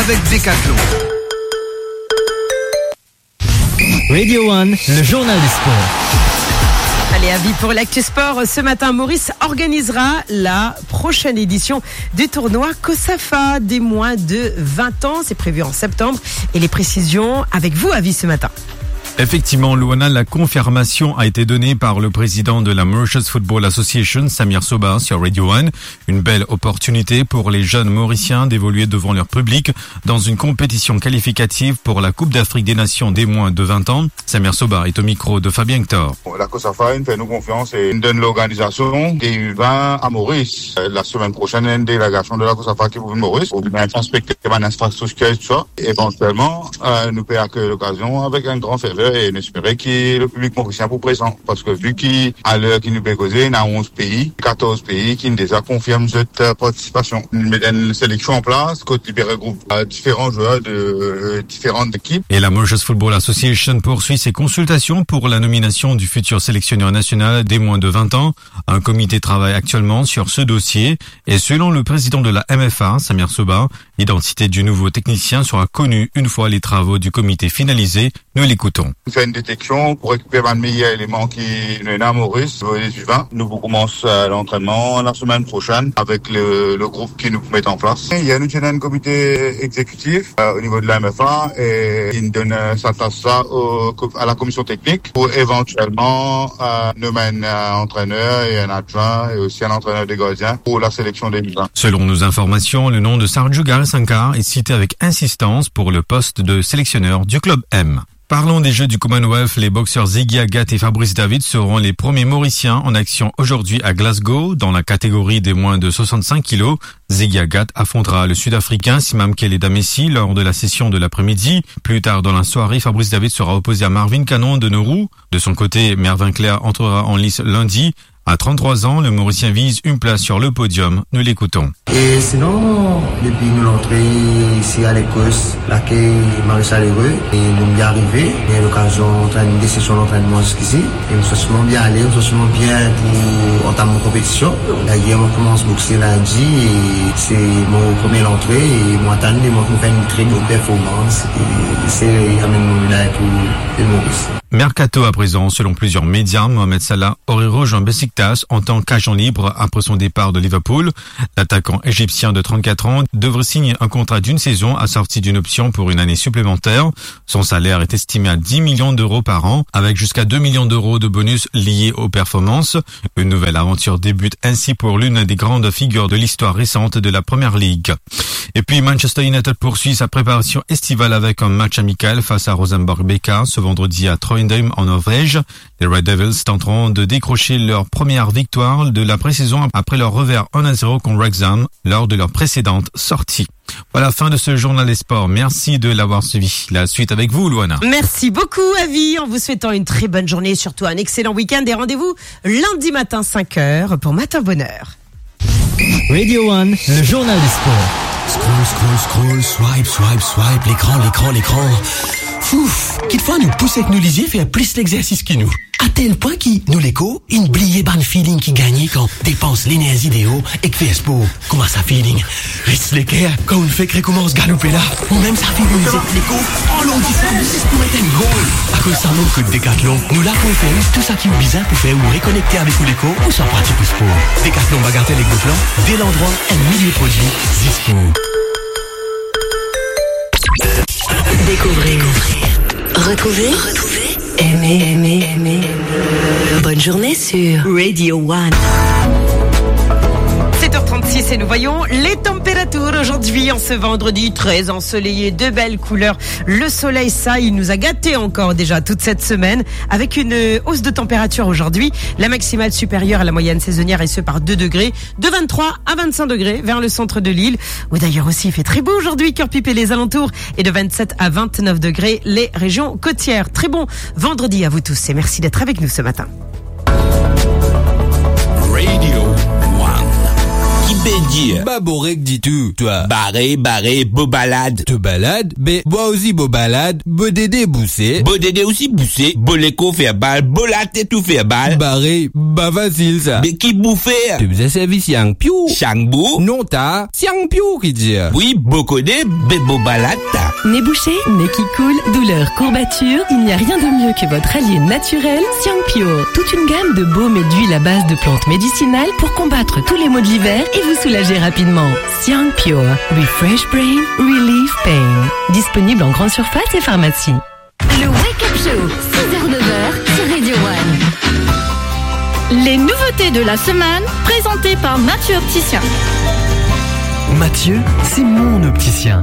avec Decathlon. Radio One, le journal des sports. Allez, avis pour l'actu sport. Ce matin, Maurice organisera la prochaine édition du tournoi COSAFA des moins de 20 ans. C'est prévu en septembre. Et les précisions avec vous, avis ce matin. Effectivement, Luana, la confirmation a été donnée par le président de la Mauritius Football Association, Samir Soba, sur Radio One. Une belle opportunité pour les jeunes Mauriciens d'évoluer devant leur public dans une compétition qualificative pour la Coupe d'Afrique des Nations des moins de 20 ans. Samir Soba est au micro de Fabien Hector. La COSAFA nous fait nous confiance et nous donne l'organisation des U20 à Maurice. La semaine prochaine, une délégation de la COSAFA qui vous Maurice pour bien inspecter une infrastructure et tout ça. Éventuellement, nous peut accueillir l'occasion avec un grand ferveur et espérer qu'il y ait le public mauricien pour présent. Parce que vu qu'à l'heure qu'il nous peut causer, il y a 11 pays, 14 pays qui nous déjà confirment cette participation. Nous mettons une sélection en place, qui regroupe différents joueurs de différentes équipes. Et la Mauritius Football Association poursuit ses consultations pour la nomination du futur sélectionneur national des moins de 20 ans. Un comité travaille actuellement sur ce dossier et selon le président de la MFA, Samir Soba, l'identité du nouveau technicien sera connue une fois les travaux du comité finalisés. Nous l'écoutons. On fait une détection pour récupérer un meilleur élément qui est à Maurice, les U20. Nous commençons l'entraînement la semaine prochaine avec le groupe qui nous met en place. Il y a un comité exécutif au niveau de la MFA et il donne ça à la commission technique pour éventuellement nommer un entraîneur et un adjoint et aussi un entraîneur des gardiens pour la sélection des U20. Selon nos informations, le nom de Sarju Garisankar est cité avec insistance pour le poste de sélectionneur du club M. Parlons des Jeux du Commonwealth. Les boxeurs Ziggy Agat et Fabrice David seront les premiers Mauriciens en action aujourd'hui à Glasgow dans la catégorie des moins de 65 kilos. Ziggy Agat affrontera le Sud-Africain Simam Keleda-Messi lors de la session de l'après-midi. Plus tard dans la soirée, Fabrice David sera opposé à Marvin Cannon de Nauru. De son côté, Mervyn Claire entrera en lice lundi. À 33 ans, le Mauricien vise une place sur le podium. Nous l'écoutons. Et sinon, depuis nous l'entrée ici à l'Écosse, l'accueil maréchal heureux, et nous y arrivés. Il y a l'occasion des sessions d'entraînement jusqu'ici. Et nous sommes bien allés, nous sommes bien pour entamer une compétition. D'ailleurs, on commence à boxer lundi et c'est mon premier entrée. Et moi, attendez, moi, je fais une très bonne performance. Et c'est quand même une médaille pour le Maurice. Mercato à présent, selon plusieurs médias, Mohamed Salah aurait rejoint Besiktas en tant qu'agent libre après son départ de Liverpool. L'attaquant égyptien de 34 ans devrait signer un contrat d'une saison assorti d'une option pour une année supplémentaire. Son salaire est estimé à 10 millions d'euros par an, avec jusqu'à 2 millions d'euros de bonus liés aux performances. Une nouvelle aventure débute ainsi pour l'une des grandes figures de l'histoire récente de la Premier League. Et puis Manchester United poursuit sa préparation estivale avec un match amical face à Rosenborg BK ce vendredi à Trondheim en Norvège. Les Red Devils tenteront de décrocher leur première victoire de la pré-saison après leur revers 1-0 contre Wrexham lors de leur précédente sortie. Voilà, fin de ce journal des sports. Merci de l'avoir suivi. La suite avec vous, Luana. Merci beaucoup, Avi, en vous souhaitant une très bonne journée et surtout un excellent week-end. Et rendez-vous lundi matin 5h pour Matin Bonheur. Radio One, le journal des sports. Scroll, swipe, l'écran. Fouf, quelquefois nous pousse avec nos lisiers faire plus l'exercice que nous. À tel point qu'il nous l'écho, une bliée ban feeling qui gagne quand dépense l'énergie des hauts et que fait sport. Comment ça feeling? Reste l'équerre quand on fait que recommence galoper là. Ou même ça fait musique l'écho. Oh l'on dit ça, c'est pour mettre un goal. À cause ça manque de Decathlon. Nous là qu'on fait tout ça qui est bizarre pour faire ou réconnecter avec l'écho ou sans pratique pour sport. Decathlon bagatelle et Goflan, dès l'endroit, un millier de produits, dispo. Découvrez. Retrouvez. Aimer. Bonne journée sur Radio One. 7h36 et nous voyons les températures aujourd'hui en ce vendredi très ensoleillé, de belles couleurs. Le soleil, ça, il nous a gâtés encore déjà toute cette semaine avec une hausse de température aujourd'hui. La maximale supérieure à la moyenne saisonnière et ce par 2 degrés, de 23 à 25 degrés vers le centre de l'île. Où d'ailleurs aussi il fait très beau aujourd'hui, Cœur-Pipe et les alentours, et de 27 à 29 degrés les régions côtières. Très bon vendredi à vous tous et merci d'être avec nous ce matin. Radio One. Qui bédier. Baborek dit tout, toi. Barré, beau balade. Te balade? Ben, moi aussi beau balade, beau dédé boussé. Beau dédé aussi boussé, beau l'écho faire balle, beau latte tout faire balle. Barré, bah facile ça. Mais qui bouffait? Tu faisais service yang piou. Changbou? Non ta, siang piou qui dit. Oui, beau connaît, beau balade ta. Nez bouché, nez qui coule, douleur, courbature, il n'y a rien de mieux que votre allié naturel, Siangpio. Toute une gamme de baumes et d'huiles à base de plantes médicinales pour combattre tous les maux de l'hiver et vous soulager rapidement. Siangpio. Refresh brain, relieve pain. Disponible en grande surface et pharmacie. Le Wake Up Show, 6h-9h sur Radio One. Les nouveautés de la semaine, présentées par Mathieu Opticien. Mathieu, c'est mon opticien.